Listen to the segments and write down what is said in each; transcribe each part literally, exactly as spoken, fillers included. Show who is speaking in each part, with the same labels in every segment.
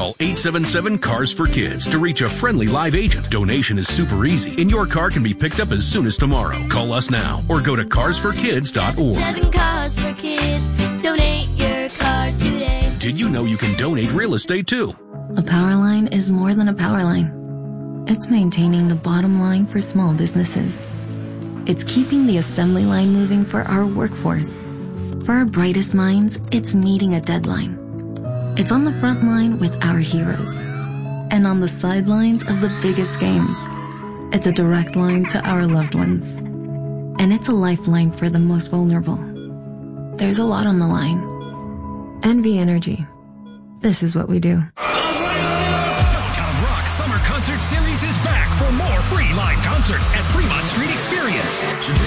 Speaker 1: Call eight seven seven, C A R S for Kids to reach a friendly live agent. Donation is super easy, and your car can be picked up as soon as tomorrow. Call us now or go to cars for kids dot org.
Speaker 2: Seven Cars for Kids. Donate your car today.
Speaker 1: Did you know you can donate real estate too?
Speaker 3: A power line is more than a power line. It's maintaining the bottom line for small businesses. It's keeping the assembly line moving for our workforce. For our brightest minds, it's meeting a deadline. It's on the front line with our heroes. And on the sidelines of the biggest games. It's a direct line to our loved ones. And it's a lifeline for the most vulnerable. There's a lot on the line. N V Energy. This is what we do.
Speaker 4: Downtown Rock Summer Concert Series is back for more free live concerts at Fremont Street Experience.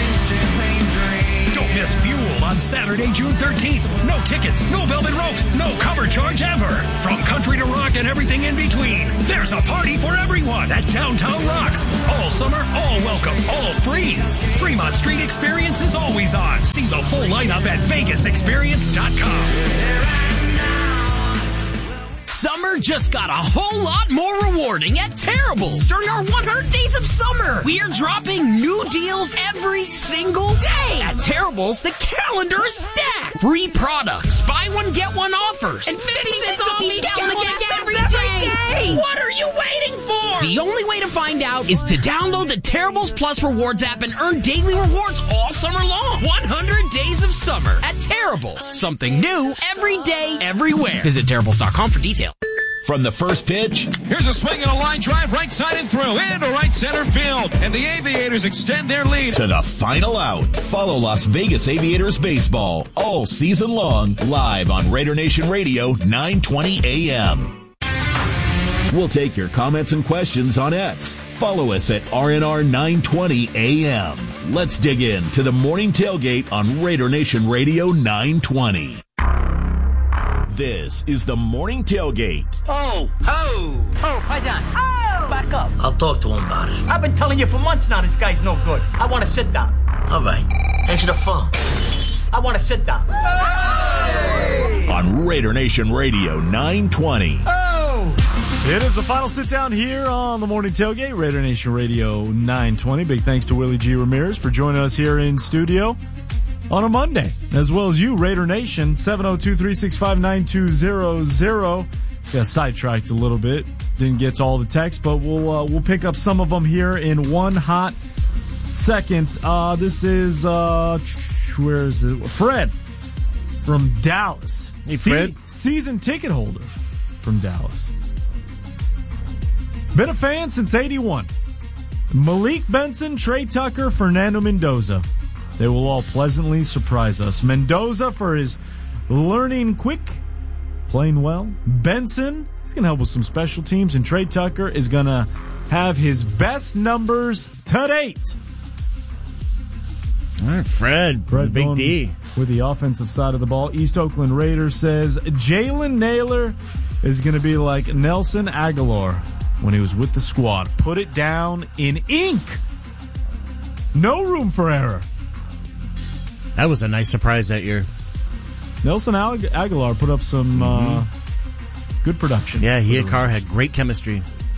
Speaker 4: Don't miss Fuel on Saturday, June thirteenth. No tickets, no velvet ropes, no cover charge ever. From country to rock and everything in between, there's a party for everyone at Downtown Rocks. All summer, all welcome, all free. Fremont Street Experience is always on. See the full lineup at vegas experience dot com.
Speaker 5: Summer just got a whole lot more rewarding at Terrible's. During our one hundred days of summer, we are dropping new deals every single day. At Terrible's, the calendar is stacked. Free products, buy one, get one offers, and fifty cents off each gallon of gas every day. What are you waiting for? The only way to find out is to download the Terrible's Plus Rewards app and earn daily rewards all summer long. one hundred days of summer at Terrible's. Something new every day, everywhere. Visit Terrible's dot com for details.
Speaker 6: From the first pitch,
Speaker 7: here's a swing and a line drive right side and through into right center field, and the Aviators extend their lead
Speaker 6: to the final out. Follow Las Vegas Aviators baseball all season long, live on Raider Nation Radio, nine twenty A M. We'll take your comments and questions on X. Follow us at R N R nine twenty A M. Let's dig in to the morning tailgate on Raider Nation Radio nine twenty. This is the Morning Tailgate.
Speaker 8: Oh, oh, oh, Paisan. Oh! Back up.
Speaker 9: I'll talk to him about it.
Speaker 8: I've been telling you for months now this guy's no good. I want to sit down.
Speaker 9: All right. Answer the phone.
Speaker 8: I want to sit down.
Speaker 6: Hey! On Raider Nation Radio nine twenty.
Speaker 8: Oh!
Speaker 10: It is the final sit down here on the Morning Tailgate, Raider Nation Radio nine twenty. Big thanks to Willie G. Ramirez for joining us here in studio on a Monday, as well as you, Raider Nation, seven oh two, three six five, nine two zero zero. Got sidetracked a little bit. Didn't get to all the texts, but we'll uh, we'll pick up some of them here in one hot second. Uh, this is, uh, where is it? Fred from Dallas.
Speaker 11: Hey, Fred.
Speaker 10: Se- season ticket holder from Dallas. Been a fan since eighty-one. Malik Benson, Trey Tucker, Fernando Mendoza. They will all pleasantly surprise us. Mendoza for his learning quick, playing well. Benson, he's going to help with some special teams. And Trey Tucker is going to have his best numbers to date.
Speaker 11: All right, Fred,
Speaker 10: Fred
Speaker 11: Big D.
Speaker 10: With the offensive side of the ball. East Oakland Raiders says Jalen Naylor is going to be like Nelson Aguilar when he was with the squad. Put it down in ink. No room for error.
Speaker 11: That was a nice surprise that year.
Speaker 10: Nelson Aguilar put up some mm-hmm. uh, good production.
Speaker 11: Yeah, he and Carr had great chemistry.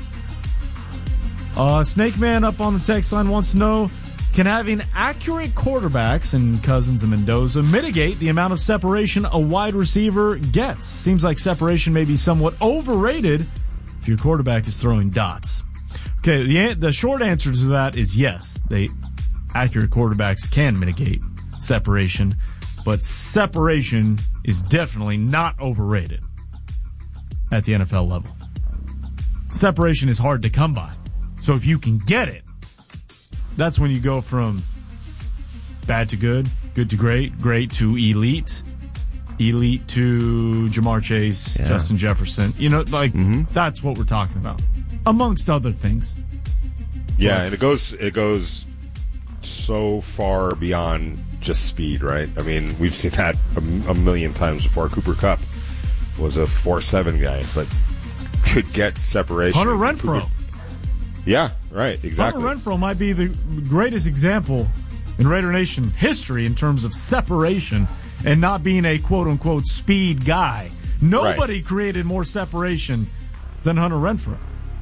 Speaker 10: Uh, Snake Man up on the text line wants to know, can having accurate quarterbacks in Cousins and Mendoza mitigate the amount of separation a wide receiver gets? Seems like separation may be somewhat overrated if your quarterback is throwing dots. Okay, the the short answer to that is yes. They accurate quarterbacks can mitigate separation, but separation is definitely not overrated at the N F L level. Separation is hard to come by. So if you can get it, that's when you go from bad to good, good to great, great to elite, elite to Jamar Chase, yeah. Justin Jefferson. You know, like mm-hmm. that's what we're talking about, amongst other things.
Speaker 12: Yeah, but, and it goes it goes so far beyond just speed, right? I mean, we've seen that a, a million times before. Cooper Kupp was a four seven guy, but could get separation.
Speaker 10: Hunter Renfrow.
Speaker 12: Cooper, yeah, right, exactly.
Speaker 10: Hunter Renfrow might be the greatest example in Raider Nation history in terms of separation and not being a quote-unquote speed guy. Nobody right. created more separation than Hunter Renfroe.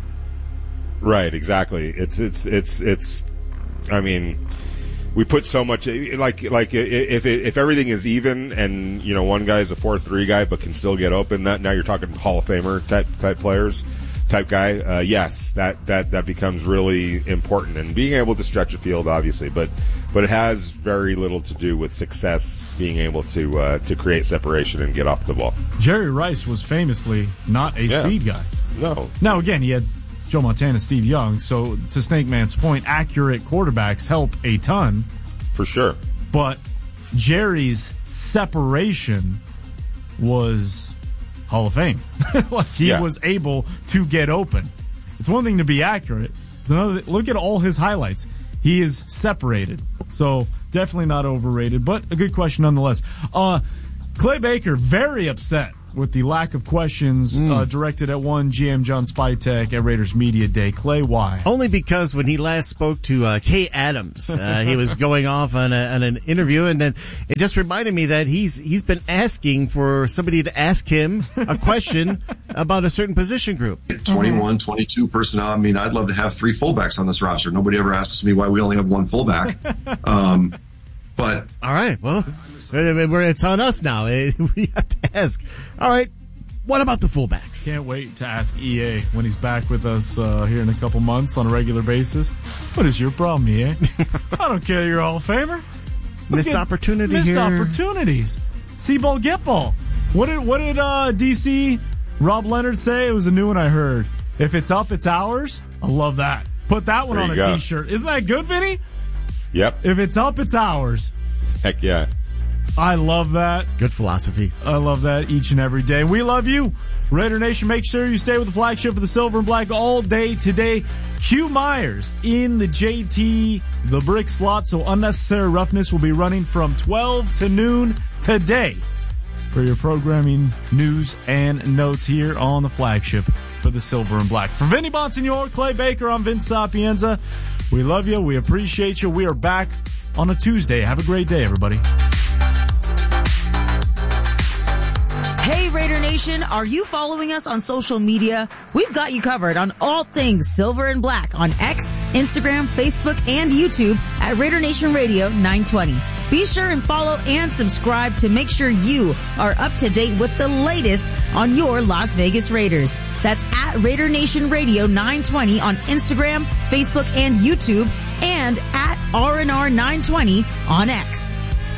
Speaker 12: Right, exactly. It's it's it's it's. I mean, we put so much like like if it, if everything is even, and you know one guy is a four three guy but can still get open. That now you're talking Hall of Famer type type players, type guy. Uh, yes, that, that that becomes really important, and being able to stretch a field, obviously, but but it has very little to do with success. Being able to uh, to create separation and get off the ball.
Speaker 10: Jerry Rice was famously not a
Speaker 12: yeah.
Speaker 10: speed guy.
Speaker 12: No.
Speaker 10: Now again, he had Joe Montana, Steve Young. So to Snake Man's point, accurate quarterbacks help a ton.
Speaker 12: For sure.
Speaker 10: But Jerry's separation was Hall of Fame. Like he yeah. was able to get open. It's one thing to be accurate. It's another. Look at all his highlights. He is separated. So definitely not overrated, but a good question nonetheless. Uh, Clay Baker, very upset with the lack of questions mm. uh, directed at one G M John Spytek at Raiders Media Day. Clay, why?
Speaker 11: Only because when he last spoke to uh, Kay Adams, uh, he was going off on, a, on an interview, and then it just reminded me that he's he's been asking for somebody to ask him a question about a certain position group.
Speaker 13: twenty-one, twenty-two personnel. I mean, I'd love to have three fullbacks on this roster. Nobody ever asks me why we only have one fullback. Um, but
Speaker 11: all right, well. It's on us now. We have to ask. All right, what about the fullbacks?
Speaker 10: Can't wait to ask E A when he's back with us uh, here in a couple months on a regular basis. What is your problem, E A? I don't care you're a Hall of Famer. Let's
Speaker 11: missed opportunity
Speaker 10: missed
Speaker 11: here.
Speaker 10: opportunities. See ball, get ball. What did what did uh, D C Rob Leonard say? It was a new one I heard. If it's up, it's ours. I love that. Put that one
Speaker 12: there
Speaker 10: on a
Speaker 12: go.
Speaker 10: T-shirt. Isn't that good, Vinny?
Speaker 12: Yep.
Speaker 10: If it's up, it's ours.
Speaker 12: Heck yeah.
Speaker 10: I love that.
Speaker 11: Good philosophy.
Speaker 10: I love that each and every day. We love you. Raider Nation, make sure you stay with the flagship for the Silver and Black all day today. Hugh Myers in the J T, the brick slot, so Unnecessary Roughness will be running from twelve to noon today for your programming news and notes here on the flagship for the Silver and Black. For Vinny Bonsignore, Clay Baker, I'm Vince Sapienza. We love you. We appreciate you. We are back on a Tuesday. Have a great day, everybody.
Speaker 14: Hey Raider Nation, are you following us on social media? We've got you covered on all things Silver and Black on X, Instagram, Facebook, and YouTube at Raider Nation Radio nine twenty. Be sure and follow and subscribe to make sure you are up to date with the latest on your Las Vegas Raiders. That's at Raider Nation Radio nine twenty on Instagram, Facebook, and YouTube, and at R N R nine twenty on X.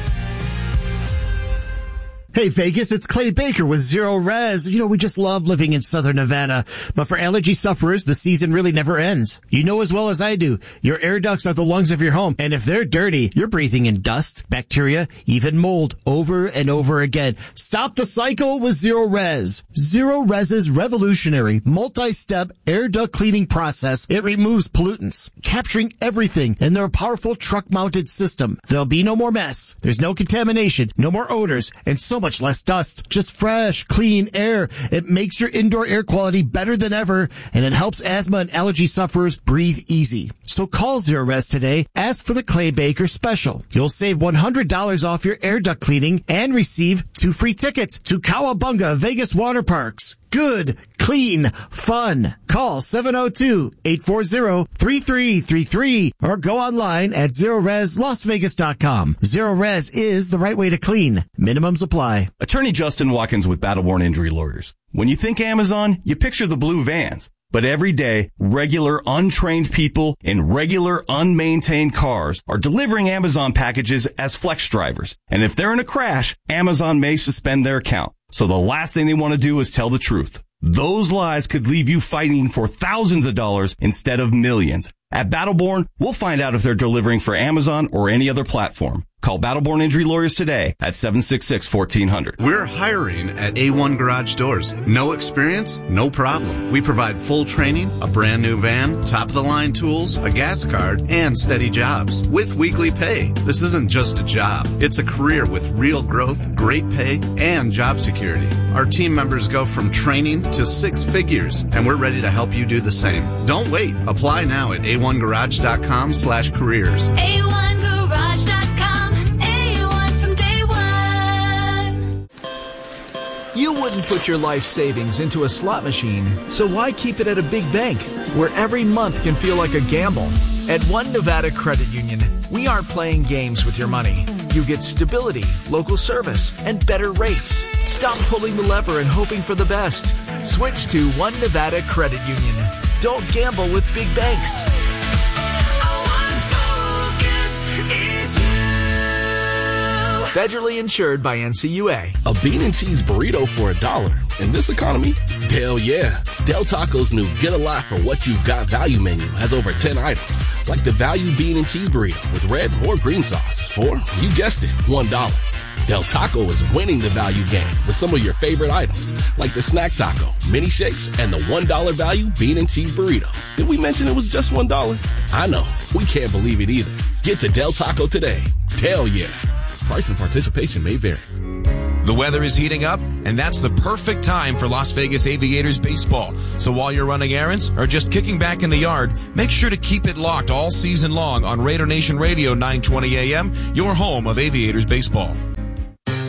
Speaker 11: Hey Vegas, it's Clay Baker with Zero Res. You know, we just love living in Southern Nevada. But for allergy sufferers, the season really never ends. You know as well as I do, your air ducts are the lungs of your home. And if they're dirty, you're breathing in dust, bacteria, even mold over and over again. Stop the cycle with Zero Res. Zero Res's revolutionary multi-step air duct cleaning process. It removes pollutants, capturing everything in their powerful truck-mounted system. There'll be no more mess. There's no contamination, no more odors, and so much much less dust. Just fresh, clean air. It makes your indoor air quality better than ever, and it helps asthma and allergy sufferers breathe easy. So call Zero Res today. Ask for the Clay Baker special. You'll save one hundred dollars off your air duct cleaning and receive two free tickets to Cowabunga Vegas Water Parks. Good, clean, fun. Call seven oh two, eight four zero, three three three three or go online at zero res las vegas dot com. Zero Res is the right way to clean. Minimums apply.
Speaker 15: Attorney Justin Watkins with Battleborn Injury Lawyers. When you think Amazon, you picture the blue vans. But every day, regular untrained people in regular unmaintained cars are delivering Amazon packages as flex drivers. And if they're in a crash, Amazon may suspend their account. So the last thing they want to do is tell the truth. Those lies could leave you fighting for thousands of dollars instead of millions. At Battleborn, we'll find out if they're delivering for Amazon or any other platform. Call Battleborn Injury Lawyers today at seven six six, one four zero zero.
Speaker 16: We're hiring at A one Garage Doors. No experience? No problem. We provide full training, a brand new van, top-of-the-line tools, a gas card, and steady jobs with weekly pay. This isn't just a job. It's a career with real growth, great pay, and job security. Our team members go from training to six figures, and we're ready to help you do the same. Don't wait. Apply now at a one garage dot com slash careers.
Speaker 2: A one garage dot com.
Speaker 17: You wouldn't put your life savings into a slot machine, so why keep it at a big bank where every month can feel like a gamble? At One Nevada Credit Union, we aren't playing games with your money. You get stability, local service, and better rates. Stop pulling the lever and hoping for the best. Switch to One Nevada Credit Union. Don't gamble with big banks. Federally insured by N C U A.
Speaker 18: A bean and cheese burrito for a dollar. In this economy? Hell yeah. Del Taco's new Get a Lot for What You've Got value menu has over ten items, like the value bean and cheese burrito with red or green sauce for, you guessed it, one dollar. Del Taco is winning the value game with some of your favorite items, like the snack taco, mini shakes, and the one dollar value bean and cheese burrito. Did we mention it was just one dollar? I know. We can't believe it either. Get to Del Taco today. Hell yeah. Price and participation may vary.
Speaker 7: The weather is heating up, and that's the perfect time for Las Vegas Aviators baseball. So while you're running errands or just kicking back in the yard, make sure to keep it locked all season long on Raider Nation Radio nine twenty A M, your home of Aviators baseball.